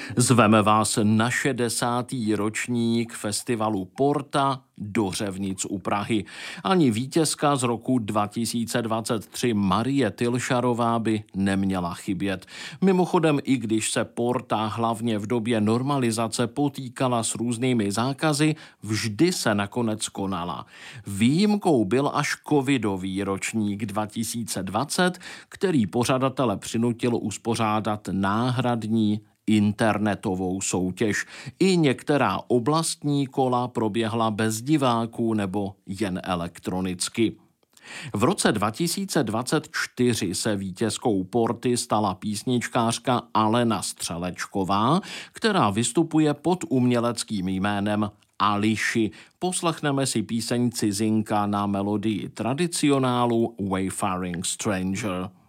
Zveme vás na 60. ročník festivalu Porta do Řevnic u Prahy. Ani vítězka z roku 2023 Marie Tylšarová by neměla chybět. Mimochodem, i když se Porta hlavně v době normalizace potýkala s různými zákazy, vždy se nakonec konala. Výjimkou byl až covidový ročník 2020, který pořadatele přinutil uspořádat náhradní internetovou soutěž. I některá oblastní kola proběhla bez diváků nebo jen elektronicky. V roce 2024 se vítězkou Porty stala písničkářka Alena Střelečková, která vystupuje pod uměleckým jménem Ališi. Poslechneme si píseň Cizinka na melodii tradicionálu Wayfaring Stranger.